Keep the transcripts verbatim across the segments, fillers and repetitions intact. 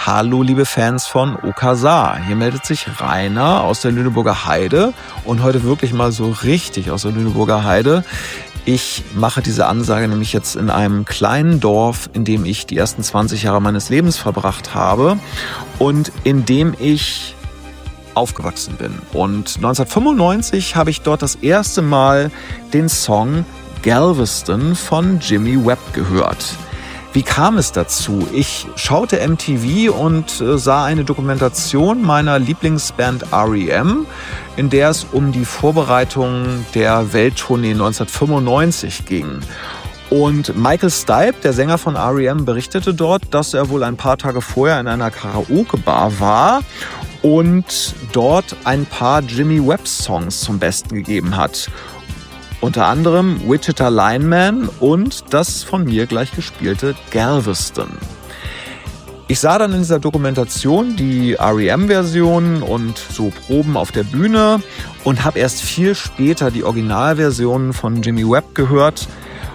Hallo liebe Fans von Okazar. Hier meldet sich Rainer aus der Lüneburger Heide und heute wirklich mal so richtig aus der Lüneburger Heide. Ich mache diese Ansage nämlich jetzt in einem kleinen Dorf, in dem ich die ersten zwanzig Jahre meines Lebens verbracht habe und in dem ich aufgewachsen bin. Und neunzehnhundertfünfundneunzig habe ich dort das erste Mal den Song Galveston von Jimmy Webb gehört. Wie kam es dazu? Ich schaute M T V und äh, sah eine Dokumentation meiner Lieblingsband R E M, in der es um die Vorbereitung der Welttournee neunzehnhundertfünfundneunzig ging. Und Michael Stipe, der Sänger von R E M, berichtete dort, dass er wohl ein paar Tage vorher in einer Karaoke-Bar war und dort ein paar Jimmy Webb-Songs zum Besten gegeben hat. Unter anderem Wichita Lineman und das von mir gleich gespielte Galveston. Ich sah dann in dieser Dokumentation die R E M-Version und so Proben auf der Bühne und habe erst viel später die Originalversion von Jimmy Webb gehört.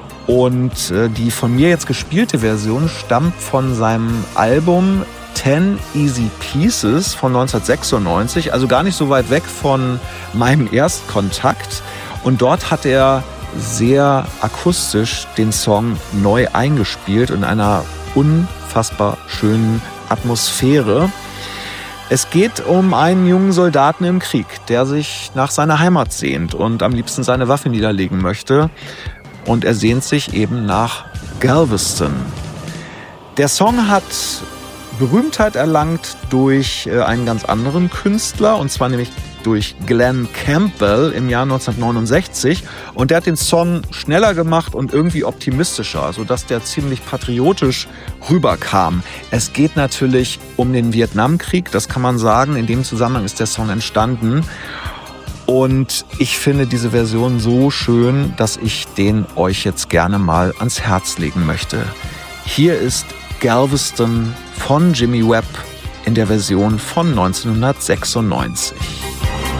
Und äh, die von mir jetzt gespielte Version stammt von seinem Album Ten Easy Pieces von neunzehnhundertsechsundneunzig, also gar nicht so weit weg von meinem Erstkontakt. Und dort hat er sehr akustisch den Song neu eingespielt in einer unfassbar schönen Atmosphäre. Es geht um einen jungen Soldaten im Krieg, der sich nach seiner Heimat sehnt und am liebsten seine Waffe niederlegen möchte. Und er sehnt sich eben nach Galveston. Der Song hat Berühmtheit erlangt durch einen ganz anderen Künstler, und zwar nämlich durch Glenn Campbell im Jahr neunzehnhundertneunundsechzig. Und der hat den Song schneller gemacht und irgendwie optimistischer, sodass der ziemlich patriotisch rüberkam. Es geht natürlich um den Vietnamkrieg, das kann man sagen. In dem Zusammenhang ist der Song entstanden. Und ich finde diese Version so schön, dass ich den euch jetzt gerne mal ans Herz legen möchte. Hier ist Galveston von Jimmy Webb in der Version von neunzehnhundertsechsundneunzig.